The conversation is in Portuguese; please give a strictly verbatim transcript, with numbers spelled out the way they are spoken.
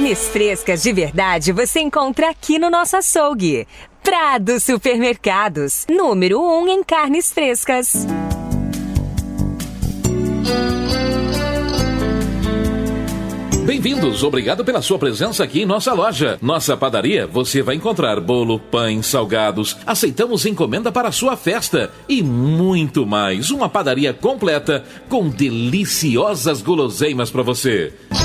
Carnes frescas de verdade você encontra aqui no nosso açougue. Prado Supermercados, número um em carnes frescas. Bem-vindos, obrigado pela sua presença aqui em nossa loja. Nossa padaria, você vai encontrar bolo, pães, salgados. Aceitamos encomenda para a sua festa e muito mais. Uma padaria completa com deliciosas guloseimas para você.